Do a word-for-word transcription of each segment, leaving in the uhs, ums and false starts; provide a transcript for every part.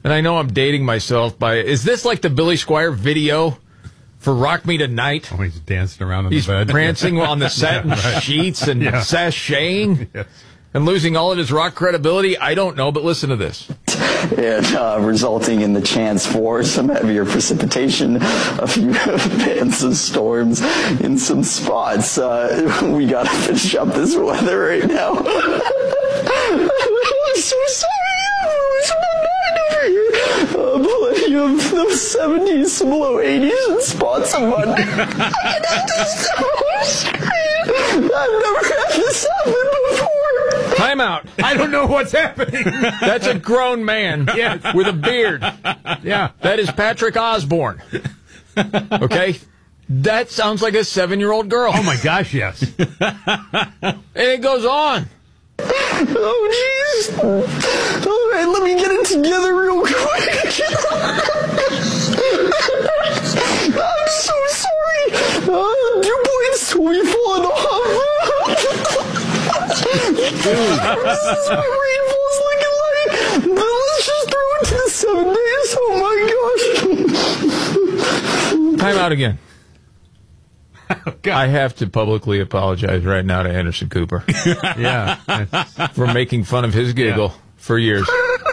And I know I'm dating myself by, is this like the Billy Squier video for Rock Me Tonight? Oh, he's dancing around on he's the bed. He's prancing on the set yeah, and right. sheets and yeah. sashaying yes. and losing all of his rock credibility. I don't know, but listen to this. And uh, resulting in the chance for some heavier precipitation, a few bands of storms in some spots. Uh, we got to finish up this weather right now. I'm so sorry. It's bad over here. Uh, plenty of those seventies, some low eighties, and spots of mud. I've never had this happen before. Time out. I don't know what's happening. That's a grown man yes. with a beard. Yeah. That is Patrick Osborne. Okay? That sounds like a seven-year-old girl. Oh, my gosh, yes. And it goes on. Oh, jeez. All right, let me get it together real quick. I'm so sorry. Uh, your points will be falling off. This is what rainfall's looking like. But let's just throw it to the seven days. Oh, my gosh. Time out again. Oh, God. I have to publicly apologize right now to Anderson Cooper. yeah. For making fun of his giggle yeah. for years.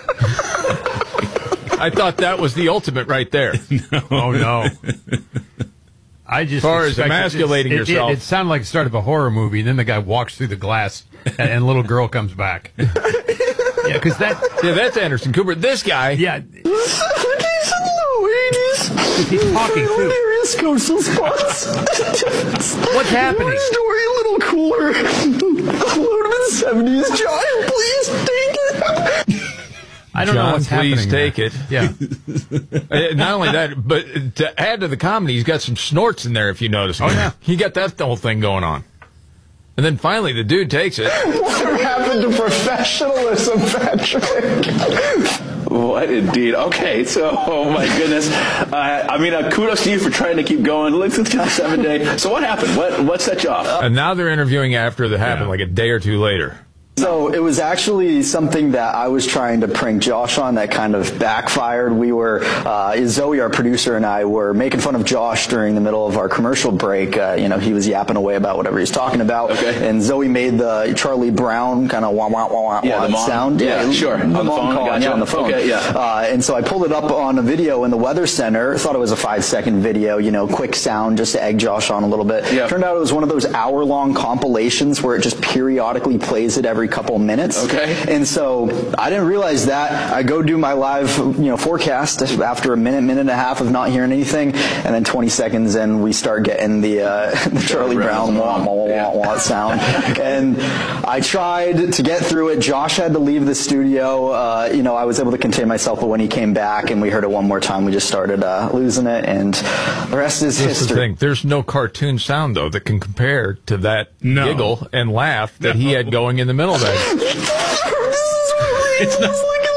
I thought that was the ultimate right there. No. Oh, no. I just as far as emasculating it, yourself. It, it sounded like the start of a horror movie, and then the guy walks through the glass, and, and little girl comes back. yeah, because that... Yeah, that's Anderson Cooper. This guy... Yeah. seventies and low eighties. He's talking, too. Hilarious coastal spots. What's happening? Your story a little cooler. Load of the seventies. John, please take it. I don't John, know what's please happening take there. it. Yeah. Uh, Not only that, but to add to the comedy, he's got some snorts in there, if you notice. Oh, yeah. He got that whole thing going on. And then finally, the dude takes it. What happened to professionalism, Patrick? What indeed? Okay, so, oh my goodness. Uh, I mean, uh, kudos to you for trying to keep going. Let's let's count seven day. So what happened? What what set you off? And now they're interviewing after that happened, Yeah. like a day or two later. So it was actually something that I was trying to prank Josh on that kind of backfired. We were, uh, Zoe, our producer, and I were making fun of Josh during the middle of our commercial break. Uh, you know, he was yapping away about whatever he's talking about. Okay. And Zoe made the Charlie Brown kind of wah wah wah wah yeah, the mom, sound. Yeah, yeah sure. The on the mom phone. calling Gotcha. you on the phone. Okay, yeah. Uh, and so I pulled it up on a video in the Weather Center. Thought it was a five-second video, you know, quick sound just to egg Josh on a little bit. Yeah. Turned out it was one of those hour-long compilations where it just periodically plays it every couple minutes. Okay. And so I didn't realize that. I go do my live, you know, forecast after a minute, minute and a half of not hearing anything, and then twenty seconds in, we start getting the, uh, the Charlie Brown wah wah wah wah sound. And I tried to get through it. Josh had to leave the studio. Uh, you know, I was able to contain myself, but when he came back and we heard it one more time, we just started uh, losing it, and the rest is That's history. the thing. There's no cartoon sound, though, that can compare to that No. giggle and laugh that No. he had going in the middle of that. It's not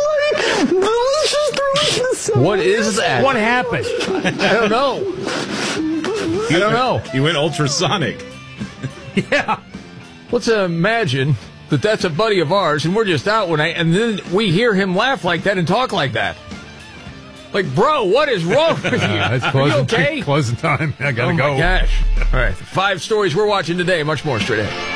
What is that? What happened? I don't know. I don't know. He went ultrasonic. yeah. Let's imagine that that's a buddy of ours, and we're just out one night, and then we hear him laugh like that and talk like that. Like, bro, what is wrong with you? Uh, it's Are closing, you okay? closing time. I gotta oh go. my gosh. All right, five stories we're watching today. Much more straight ahead.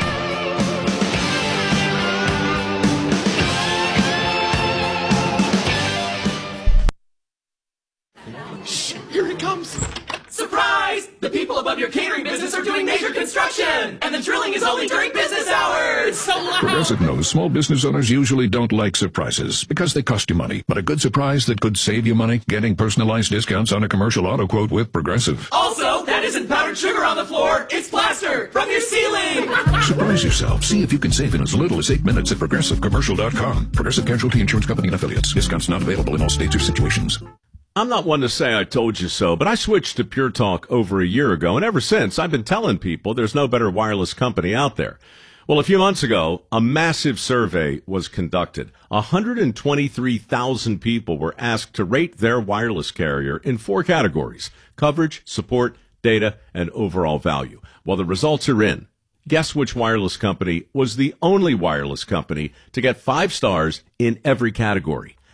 Here it comes! Surprise! The people above your catering business are doing major construction! And the drilling is only during business hours! So loud! Progressive knows small business owners usually don't like surprises because they cost you money. But a good surprise that could save you money? Getting personalized discounts on a commercial auto quote with Progressive. Also, that isn't powdered sugar on the floor, it's plaster from your ceiling! Surprise yourself. See if you can save in as little as eight minutes at progressive commercial dot com. Progressive Casualty Insurance Company and Affiliates. Discounts not available in all states or situations. I'm not one to say I told you so, but I switched to Pure Talk over a year ago, and ever since I've been telling people there's no better wireless company out there. Well, a few months ago, a massive survey was conducted. one hundred twenty-three thousand people were asked to rate their wireless carrier in four categories: coverage, support, data, and overall value. Well, the results are in. Guess which wireless company was the only wireless company to get five stars in every category?